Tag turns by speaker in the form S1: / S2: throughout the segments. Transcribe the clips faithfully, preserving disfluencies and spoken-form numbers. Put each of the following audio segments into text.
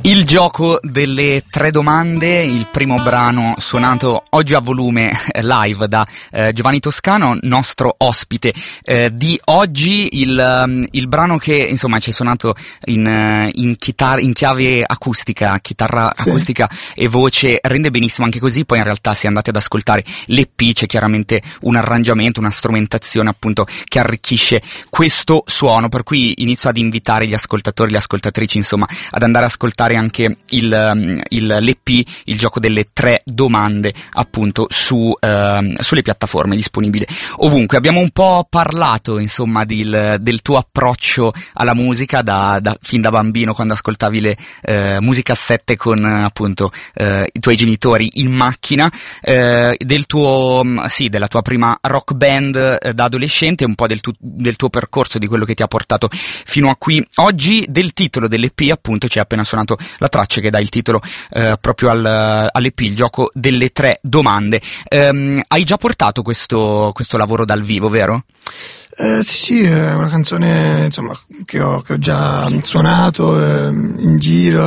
S1: Il gioco delle tre domande, il primo brano suonato oggi a volume live da eh, Giovanni Toscano, nostro ospite eh, di oggi. Il, um, il brano che insomma ci hai suonato in, in, chitar- in chiave acustica, chitarra sì. acustica e voce, rende benissimo anche così. Poi in realtà, se andate ad ascoltare l'E P, c'è chiaramente un arrangiamento, una strumentazione appunto che arricchisce questo suono, per cui inizio ad invitare gli ascoltatori, le ascoltatrici insomma ad andare a ascoltare anche il, il, l'E P, il gioco delle tre domande, appunto su uh, sulle piattaforme, disponibile ovunque. Abbiamo un po' parlato insomma del, del tuo approccio alla musica da, da fin da bambino, quando ascoltavi le uh, musicassette con uh, appunto uh, i tuoi genitori in macchina, uh, del tuo um, sì della tua prima rock band uh, da adolescente, un po' del, tu, del tuo percorso, di quello che ti ha portato fino a qui oggi, del titolo dell'E P. Appunto ci hai appena suonato la traccia che dà il titolo eh, proprio al, all'E P, il gioco delle tre domande. Um, hai già portato questo, questo lavoro dal vivo, vero?
S2: Eh, sì, sì, è una canzone insomma che ho, che ho già suonato eh, in giro,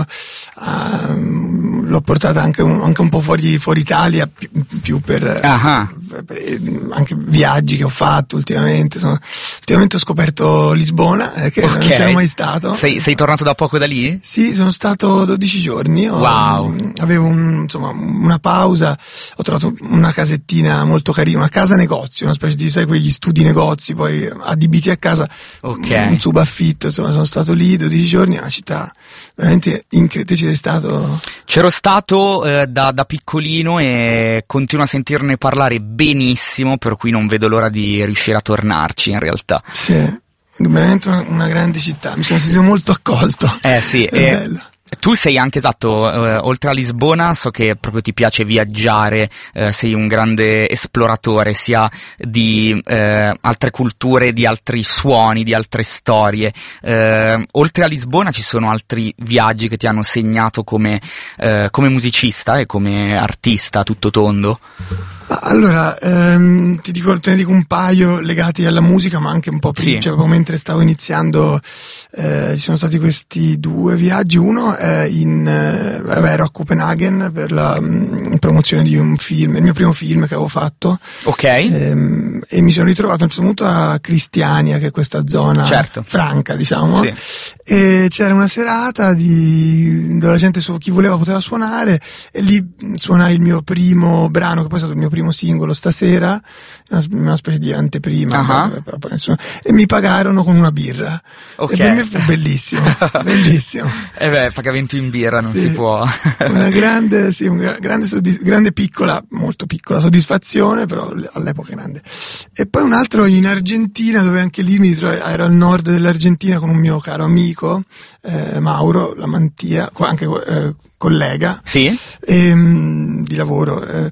S2: eh, l'ho portata anche un, anche un po' fuori, fuori Italia, più, più per, per, per anche viaggi che ho fatto ultimamente. Sono, ultimamente ho scoperto Lisbona, eh, che okay. non c'ero mai stato.
S1: Sei, sei tornato da poco da lì?
S2: Sì, sono stato dodici giorni. Ho,
S1: wow.
S2: Avevo un, insomma una pausa, ho trovato una casettina molto carina, una casa negozio, una specie di, sai, quegli studi negozi poi adibiti a casa,
S1: okay.
S2: un subaffitto, insomma sono stato lì dodici giorni, è una città veramente incredibile. Ci sei stato?
S1: C'ero stato eh, da, da piccolino e continuo a sentirne parlare benissimo, per cui non vedo l'ora di riuscire a tornarci in realtà.
S2: Sì, veramente una, una grande città, mi sono sentito molto accolto.
S1: Eh sì,
S2: è
S1: e...
S2: bello.
S1: Tu sei anche, esatto, eh, oltre a Lisbona, so che proprio ti piace viaggiare, eh, sei un grande esploratore sia di eh, altre culture, di altri suoni, di altre storie. Eh, oltre a Lisbona ci sono altri viaggi che ti hanno segnato come, eh, come musicista e come artista a tutto tondo?
S2: Allora, ehm, ti dico, te ne dico un paio legati alla musica, ma anche un po' prima, sì. Cioè, proprio mentre stavo iniziando, eh, ci sono stati questi due viaggi. Uno è in, eh, vabbè, ero a Copenaghen per la mh, promozione di un film, il mio primo film che avevo fatto.
S1: Ok.
S2: Ehm, e mi sono ritrovato a un certo punto a Cristiania, che è questa zona
S1: certo.
S2: franca, diciamo.
S1: Sì.
S2: E c'era una serata di, dove la gente, su, chi voleva poteva suonare, e lì suonai il mio primo brano, che poi è stato il mio primo singolo, Stasera, una, una specie di anteprima,
S1: uh-huh.
S2: però, però, insomma, e mi pagarono con una birra.
S1: Okay.
S2: E per me fu bellissimo, bellissimo.
S1: E beh, pagamento in birra non
S2: sì,
S1: si può.
S2: Una grande, sì, una grande, soddisf- grande piccola, molto piccola soddisfazione, però all'epoca grande. E poi un altro in Argentina, dove anche lì mi ritrovai, ero al nord dell'Argentina con un mio caro amico, eh, Mauro Lamantia, anche eh, collega,
S1: sì?
S2: e, mh, di lavoro, eh,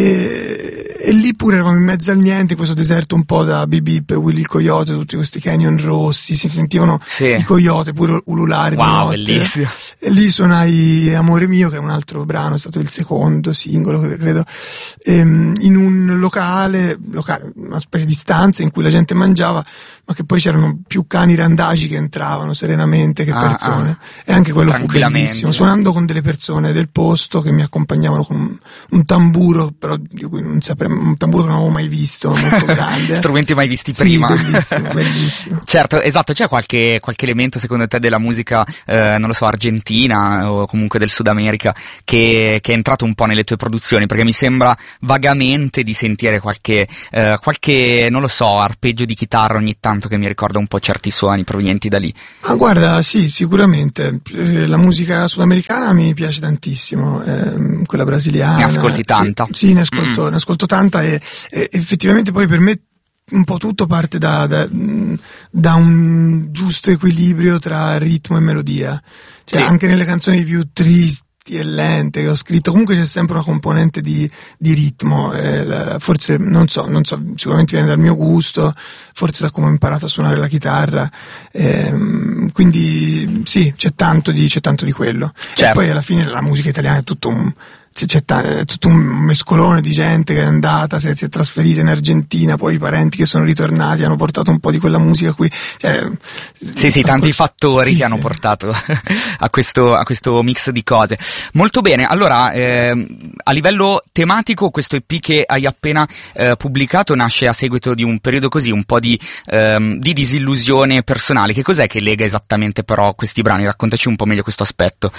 S2: e, e lì pure eravamo in mezzo al niente, in questo deserto un po' da Bip Bip, Willy il Coyote, tutti questi canyon rossi, si sentivano sì. i coyote pure ululare
S1: wow,
S2: di notte.
S1: Bellissimo.
S2: E lì suonai Amore mio, che è un altro brano, è stato il secondo singolo, credo, ehm, in un locale, locale, una specie di stanza in cui la gente mangiava, ma che poi c'erano più cani randagi che entravano serenamente che persone, ah, ah. E anche quello fu bellissimo, suonando con delle persone del posto che mi accompagnavano con un, un tamburo, però di cui non saprei, un tamburo che non avevo mai visto, molto grande.
S1: Strumenti mai visti
S2: sì,
S1: prima.
S2: Bellissimo, bellissimo.
S1: Certo, esatto, c'è qualche, qualche elemento secondo te della musica, eh, non lo so, argentina o comunque del Sud America che, che è entrato un po' nelle tue produzioni? Perché mi sembra vagamente di sentire qualche, eh, qualche, non lo so, arpeggio di chitarra ogni tanto che mi ricorda un po' certi suoni provenienti da lì.
S2: Ah, guarda, sì, sicuramente. La musica sudamericana mi piace tantissimo, eh, quella brasiliana.
S1: Ne ascolti tanta?
S2: Sì, sì ne, ascolto, mm. ne ascolto tanta e, e effettivamente poi per me un po' tutto parte da, da, da un giusto equilibrio tra ritmo e melodia. Cioè, sì. Anche nelle canzoni più tristi e lente che ho scritto, comunque c'è sempre una componente di, di ritmo, eh, la, forse non so, non so, sicuramente viene dal mio gusto, forse da come ho imparato a suonare la chitarra, ehm, quindi sì, c'è tanto di, c'è tanto di quello. Certo. E poi alla fine la musica italiana è tutto un, c'è, c'è, t- è tutto un mescolone di gente che è andata, si è, si è trasferita in Argentina, poi i parenti che sono ritornati hanno portato un po' di quella musica qui, cioè,
S1: sì sì tanti fattori
S2: sì,
S1: che hanno
S2: sì.
S1: portato a questo a questo mix di cose. Molto bene, allora eh, a livello tematico questo E P che hai appena eh, pubblicato nasce a seguito di un periodo così un po' di, ehm, di disillusione personale. Che cos'è che lega esattamente però questi brani? Raccontaci un po' meglio questo aspetto.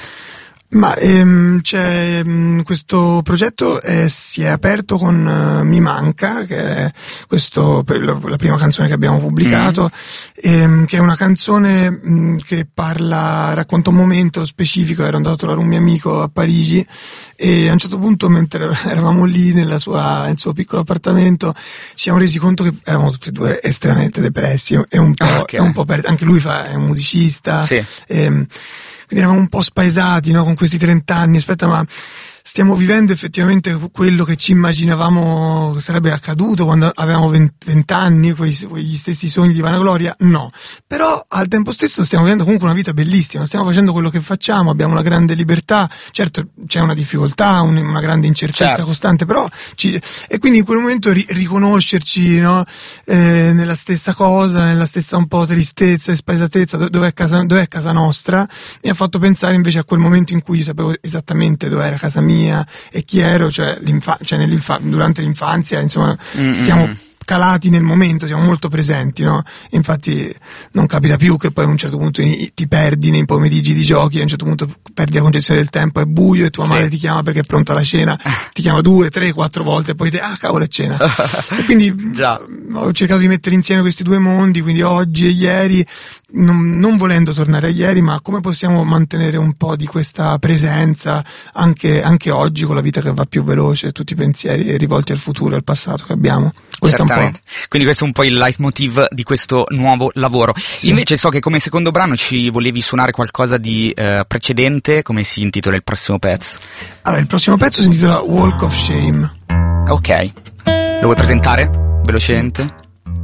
S2: Ma ehm, c'è mh, questo progetto è, si è aperto con uh, Mi Manca, che è questo, la, la prima canzone che abbiamo pubblicato, mm. ehm, che è una canzone mh, che parla, racconta un momento specifico. Ero andato a trovare un mio amico a Parigi e a un certo punto, mentre eravamo lì nella sua, nel suo piccolo appartamento, ci siamo resi conto che eravamo tutti e due estremamente depressi e un po',
S1: okay.
S2: è un po' per, anche lui fa, è un musicista.
S1: Sì.
S2: Ehm, quindi eravamo un po' spaesati, no? Con questi trent'anni, aspetta, ma stiamo vivendo effettivamente quello che ci immaginavamo sarebbe accaduto quando avevamo vent'anni, quegli stessi sogni di vanagloria? No. Però al tempo stesso stiamo vivendo comunque una vita bellissima, stiamo facendo quello che facciamo, abbiamo una grande libertà, certo c'è una difficoltà, un, una grande incertezza
S1: certo.
S2: costante, però ci, e quindi in quel momento ri, riconoscerci, no? eh, nella stessa cosa, nella stessa un po' tristezza e spaesatezza, dov'è casa, dov'è casa nostra, mi ha fatto pensare invece a quel momento in cui io sapevo esattamente dove era casa mia e chi ero, cioè, cioè nell'infa- durante l'infanzia, insomma, mm-hmm. siamo calati nel momento, siamo molto presenti, no? Infatti non capita più che poi a un certo punto ti perdi nei pomeriggi di giochi, a un certo punto perdi la concezione del tempo, è buio e tua sì. madre ti chiama perché è pronta la cena, ti chiama due, tre, quattro volte e poi te, ah cavolo è cena. E quindi Già. ho cercato di mettere insieme questi due mondi, quindi oggi e ieri, non, non volendo tornare a ieri, ma come possiamo mantenere un po' di questa presenza anche, anche oggi, con la vita che va più veloce, tutti i pensieri rivolti al futuro e al passato che abbiamo. Questo è un po'.
S1: Quindi questo è un po' il leitmotiv di questo nuovo lavoro. Sì. Invece so che come secondo brano ci volevi suonare qualcosa di eh, precedente. Come si intitola il prossimo pezzo?
S2: Allora, il prossimo pezzo si intitola Walk of Shame.
S1: Ok, lo vuoi presentare velocemente?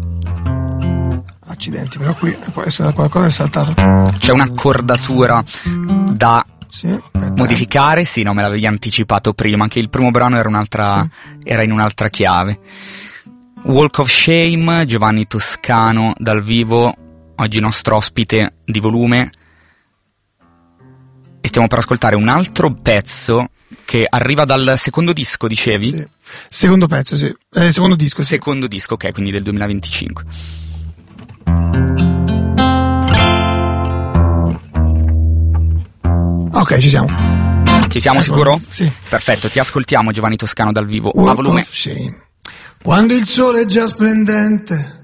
S2: Accidenti, però qui può essere qualcosa è saltato.
S1: C'è un'accordatura da
S2: sì,
S1: modificare? Sì, no, me l'avevi anticipato prima. Anche il primo brano era un'altra, sì. era in un'altra chiave. Walk of Shame, Giovanni Toscano dal vivo, oggi nostro ospite di volume, e stiamo per ascoltare un altro pezzo che arriva dal secondo disco, dicevi?
S2: Sì. Secondo pezzo, sì. Eh, secondo disco, sì.
S1: Secondo disco, ok, quindi del duemilaventicinque.
S2: Ok, ci siamo.
S1: Ci siamo, ecco, sicuro?
S2: Sì.
S1: Perfetto, ti ascoltiamo Giovanni Toscano dal vivo
S2: Walk
S1: a volume.
S2: Of shame. Quando il sole è già splendente